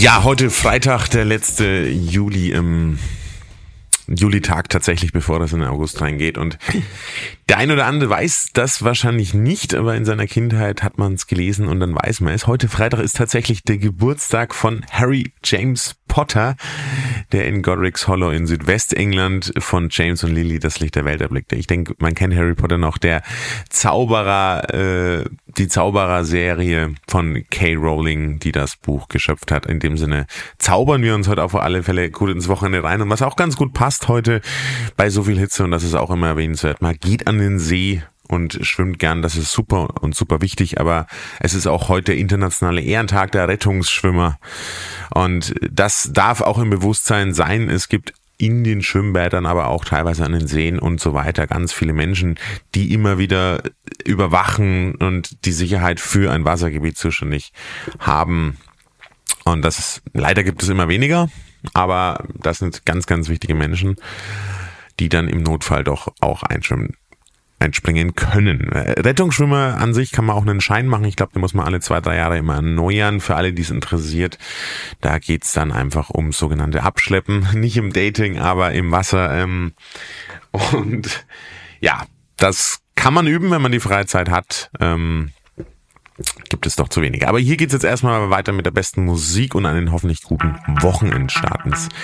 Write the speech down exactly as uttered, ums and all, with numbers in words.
Ja, heute Freitag, der letzte Juli im Julitag tatsächlich, bevor das in den August reingeht. Und der ein oder andere weiß das wahrscheinlich nicht, aber in seiner Kindheit hat man es gelesen und dann weiß man es. Heute Freitag ist tatsächlich der Geburtstag von Harry James Potter, der in Godric's Hollow in Südwestengland von James und Lily das Licht der Welt erblickte. Ich denke, man kennt Harry Potter noch, der Zauberer, äh, die Zauberer-Serie von K. Rowling, die das Buch geschöpft hat. In dem Sinne zaubern wir uns heute auf alle Fälle gut ins Wochenende rein. Und was auch ganz gut passt heute bei so viel Hitze, und das ist auch immer erwähnenswert, man geht an den See und schwimmt gern, das ist super und super wichtig, aber es ist auch heute der internationale Ehrentag der Rettungsschwimmer und das darf auch im Bewusstsein sein. Es gibt in den Schwimmbädern, aber auch teilweise an den Seen und so weiter ganz viele Menschen, die immer wieder überwachen und die Sicherheit für ein Wassergebiet zuständig haben. Und das ist, leider gibt es immer weniger, aber das sind ganz, ganz wichtige Menschen, die dann im Notfall doch auch einschwimmen. einspringen können. Rettungsschwimmer an sich kann man auch einen Schein machen. Ich glaube, den muss man alle zwei, drei Jahre immer erneuern. Für alle, die es interessiert, da geht's dann einfach um sogenannte Abschleppen. Nicht im Dating, aber im Wasser. Und ja, das kann man üben, wenn man die Freizeit hat. Gibt es doch zu wenig. Aber hier geht's jetzt erstmal weiter mit der besten Musik und einen hoffentlich guten Wochenendstart ins